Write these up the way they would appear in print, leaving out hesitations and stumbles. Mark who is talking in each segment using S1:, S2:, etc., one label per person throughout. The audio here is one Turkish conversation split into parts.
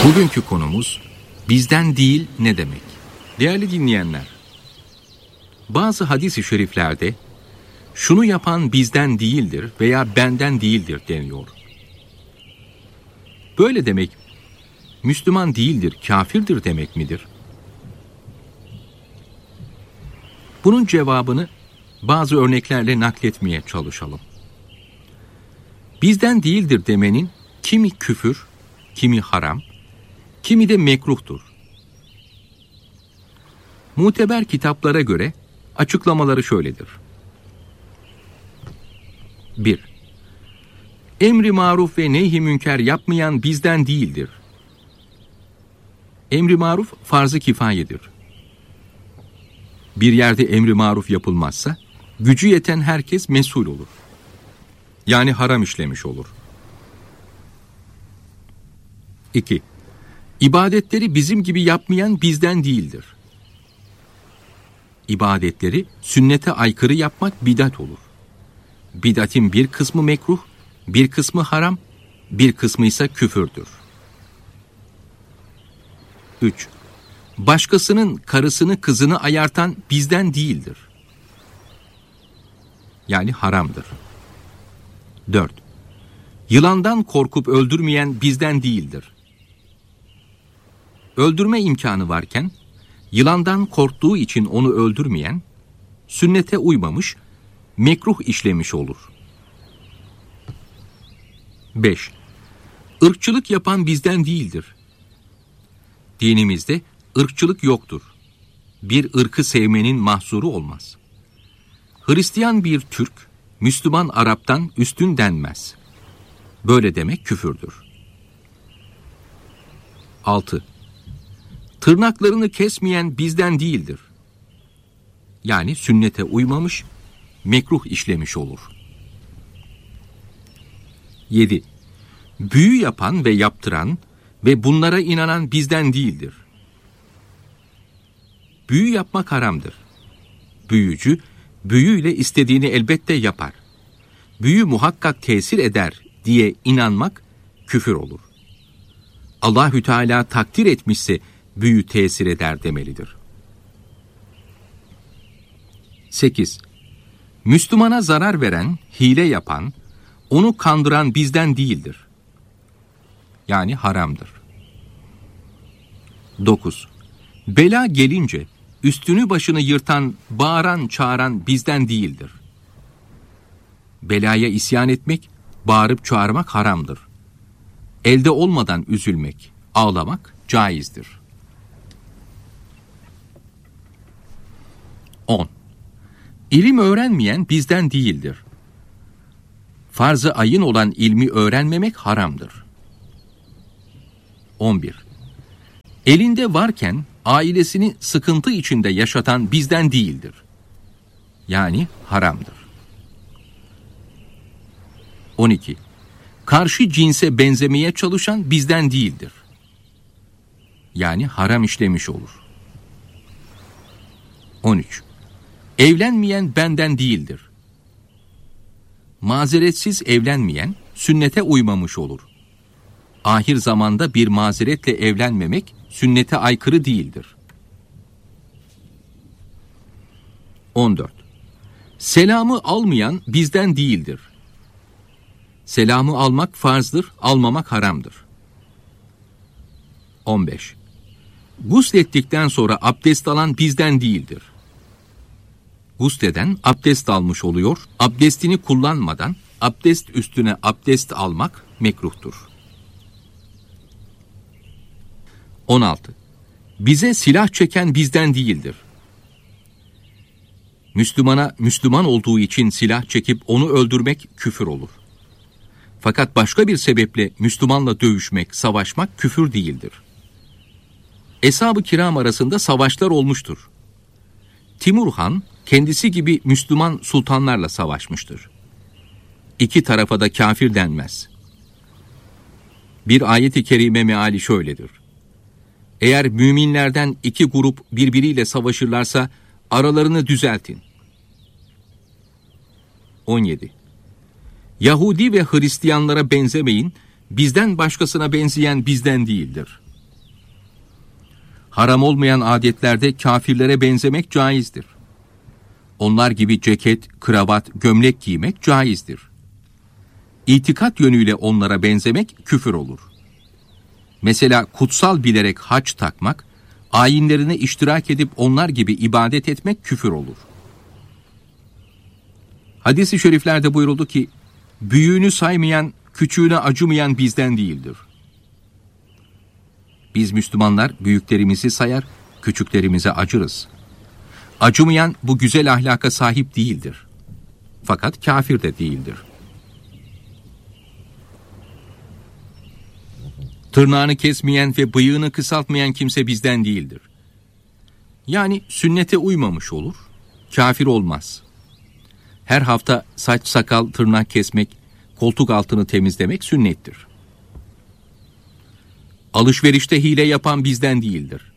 S1: Bugünkü konumuz bizden değil ne demek? Değerli dinleyenler, bazı hadis-i şeriflerde şunu yapan bizden değildir veya benden değildir deniyor. Böyle demek Müslüman değildir, kafirdir demek midir? Bunun cevabını bazı örneklerle nakletmeye çalışalım. Bizden değildir demenin kimi küfür, kimi haram, kimi de mekruhtur. Muteber kitaplara göre açıklamaları şöyledir. 1. Emri maruf ve nehy-i münker yapmayan bizden değildir. Emri maruf farz-ı kifayedir. Bir yerde emri maruf yapılmazsa, gücü yeten herkes mesul olur. Yani haram işlemiş olur. 2. İbadetleri bizim gibi yapmayan bizden değildir. İbadetleri sünnete aykırı yapmak bidat olur. Bidatin bir kısmı mekruh, bir kısmı haram, bir kısmı ise küfürdür. 3. Başkasının karısını kızını ayartan bizden değildir. Yani haramdır. 4. Yılandan korkup öldürmeyen bizden değildir. Öldürme imkanı varken, yılandan korktuğu için onu öldürmeyen, sünnete uymamış, mekruh işlemiş olur. 5. Irkçılık yapan bizden değildir. Dinimizde ırkçılık yoktur. Bir ırkı sevmenin mahzuru olmaz. Hristiyan bir Türk, Müslüman Arap'tan üstün denmez. Böyle demek küfürdür. 6. Tırnaklarını kesmeyen bizden değildir. Yani sünnete uymamış, mekruh işlemiş olur. 7. Büyü yapan ve yaptıran ve bunlara inanan bizden değildir. Büyü yapmak haramdır. Büyücü, büyüyle istediğini elbette yapar. Büyü muhakkak tesir eder diye inanmak küfür olur. Allahü Teala takdir etmişse büyü tesir eder demelidir. 8. Müslümana zarar veren, hile yapan, onu kandıran bizden değildir. Yani haramdır. 9. Bela gelince üstünü başını yırtan, bağıran, çağıran bizden değildir. Belaya isyan etmek, bağırıp çağırmak haramdır. Elde olmadan üzülmek, ağlamak caizdir. 10. İlim öğrenmeyen bizden değildir. Farz-ı ayın olan ilmi öğrenmemek haramdır. 11. Elinde varken ailesini sıkıntı içinde yaşatan bizden değildir. Yani haramdır. 12. Karşı cinse benzemeye çalışan bizden değildir. Yani haram işlemiş olur. 13. Evlenmeyen benden değildir. Mazeretsiz evlenmeyen sünnete uymamış olur. Ahir zamanda bir mazeretle evlenmemek sünnete aykırı değildir. 14. Selamı almayan bizden değildir. Selamı almak farzdır, almamak haramdır. 15. Guslettikten sonra abdest alan bizden değildir. Gusleden abdest almış oluyor, abdestini kullanmadan abdest üstüne abdest almak mekruhtur. 16. Bize silah çeken bizden değildir. Müslümana Müslüman olduğu için silah çekip onu öldürmek küfür olur. Fakat başka bir sebeple Müslümanla dövüşmek, savaşmak küfür değildir. Eshab-ı kiram arasında savaşlar olmuştur. Timur Han, kendisi gibi Müslüman sultanlarla savaşmıştır. İki tarafa da kafir denmez. Bir ayet-i kerime meali şöyledir. Eğer müminlerden iki grup birbiriyle savaşırlarsa aralarını düzeltin. 17. Yahudi ve Hristiyanlara benzemeyin, bizden başkasına benzeyen bizden değildir. Haram olmayan adetlerde kafirlere benzemek caizdir. Onlar gibi ceket, kravat, gömlek giymek caizdir. İtikat yönüyle onlara benzemek küfür olur. Mesela kutsal bilerek haç takmak, ayinlerine iştirak edip onlar gibi ibadet etmek küfür olur. Hadis-i şeriflerde buyuruldu ki, büyüğünü saymayan, küçüğüne acımayan bizden değildir. Biz Müslümanlar büyüklerimizi sayar, küçüklerimize acırız. Acımayan bu güzel ahlaka sahip değildir. Fakat kafir de değildir. Tırnağını kesmeyen ve bıyığını kısaltmayan kimse bizden değildir. Yani sünnete uymamış olur, kafir olmaz. Her hafta saç, sakal, tırnak kesmek, koltuk altını temizlemek sünnettir. Alışverişte hile yapan bizden değildir.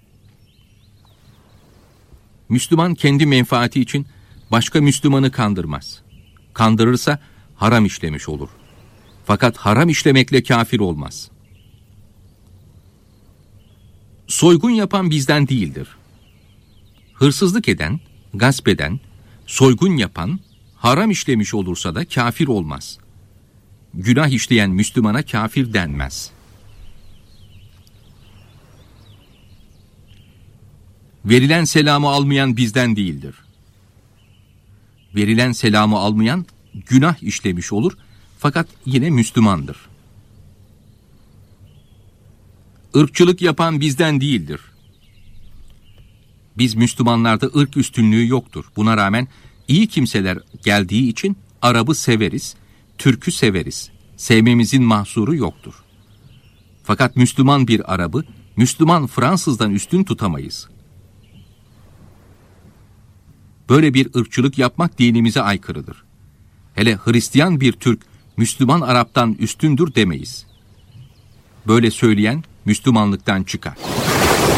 S1: Müslüman kendi menfaati için başka Müslümanı kandırmaz. Kandırırsa haram işlemiş olur. Fakat haram işlemekle kafir olmaz. Soygun yapan bizden değildir. Hırsızlık eden, gasp eden, soygun yapan, haram işlemiş olursa da kafir olmaz. Günah işleyen Müslümana kafir denmez. Verilen selamı almayan bizden değildir. Verilen selamı almayan günah işlemiş olur fakat yine Müslümandır. Irkçılık yapan bizden değildir. Biz Müslümanlarda ırk üstünlüğü yoktur. Buna rağmen iyi kimseler geldiği için Arap'ı severiz, Türk'ü severiz. Sevmemizin mahsuru yoktur. Fakat Müslüman bir Arap'ı Müslüman Fransız'dan üstün tutamayız. Böyle bir ırkçılık yapmak dinimize aykırıdır. Hele Hristiyan bir Türk, Müslüman Arap'tan üstündür demeyiz. Böyle söyleyen Müslümanlıktan çıkar.